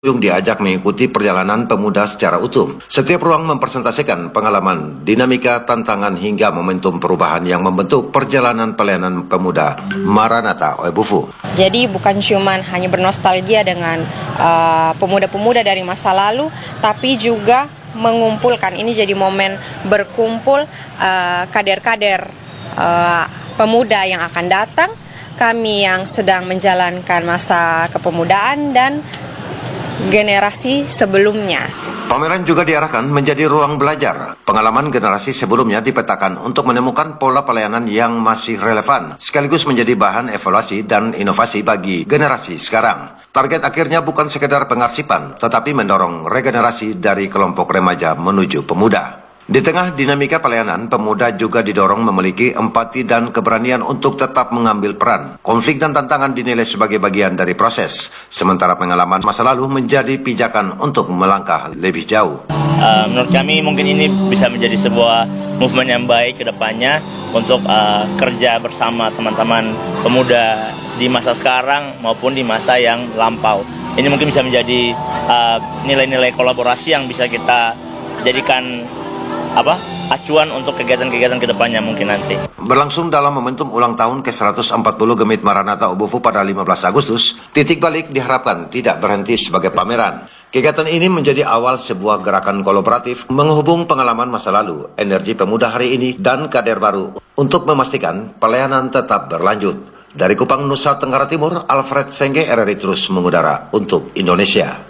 diajak mengikuti perjalanan pemuda secara utuh. Setiap ruang mempresentasikan pengalaman, dinamika, tantangan hingga momentum perubahan yang membentuk perjalanan pelayanan pemuda Maranatha Oebufu. Jadi bukan cuma hanya bernostalgia dengan pemuda-pemuda dari masa lalu, tapi juga mengumpulkan. Ini jadi momen berkumpul kader-kader pemuda yang akan datang, kami yang sedang menjalankan masa kepemudaan dan generasi sebelumnya. Pameran juga diarahkan menjadi ruang belajar. Pengalaman generasi sebelumnya dipetakan untuk menemukan pola pelayanan yang masih relevan, sekaligus menjadi bahan evaluasi dan inovasi bagi generasi sekarang. Target akhirnya bukan sekedar pengarsipan, tetapi mendorong regenerasi dari kelompok remaja menuju pemuda. Di tengah dinamika pelayanan, pemuda juga didorong memiliki empati dan keberanian untuk tetap mengambil peran. Konflik dan tantangan dinilai sebagai bagian dari proses, sementara pengalaman masa lalu menjadi pijakan untuk melangkah lebih jauh. Menurut kami mungkin ini bisa menjadi sebuah movement yang baik ke depannya untuk kerja bersama teman-teman pemuda di masa sekarang maupun di masa yang lampau. Ini mungkin bisa menjadi nilai-nilai kolaborasi yang bisa kita jadikan acuan untuk kegiatan-kegiatan ke depannya mungkin nanti. Berlangsung dalam momentum ulang tahun ke-140 Gemit Maranatha Oebufu pada 15 Agustus, titik balik diharapkan tidak berhenti sebagai pameran. Kegiatan ini menjadi awal sebuah gerakan kolaboratif menghubung pengalaman masa lalu, energi pemuda hari ini, dan kader baru untuk memastikan pelayanan tetap berlanjut. Dari Kupang, Nusa Tenggara Timur, Alfred Sengge, RRI terus mengudara untuk Indonesia.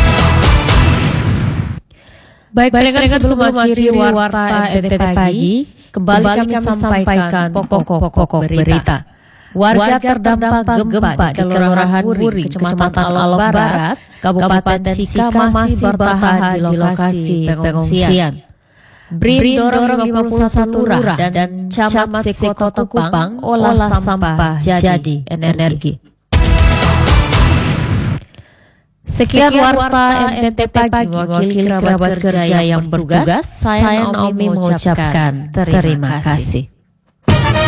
Baik, sebelum mengakhiri warta NTT pagi, kembali kami sampaikan pokok-pokok berita. Warga terdampak gempa di Kelurahan Wuri, Kecamatan Alor Barat, Kabupaten Sika masih bertahan di lokasi pengungsian. BRIN dorong 51 lurah dan camat Sekota Kupang olah sampah jadi energi. Sekian warta NTT pagi, wakil kerabat kerja yang bertugas, saya Naomi mengucapkan terima kasih.